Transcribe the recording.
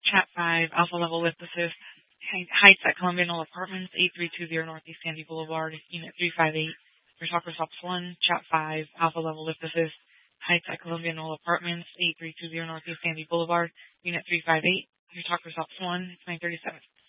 Chat 5, Alpha Level Lift Assist, Heights at Columbia Knoll Apartments, 8320 Northeast Sandy Boulevard, Unit 358. Your talker stops 1, Chat 5, Alpha Level Lift Assist, Heights at Columbia Knoll Apartments, 8320 Northeast Sandy Boulevard, Unit 358. Your talker stops 1, 937.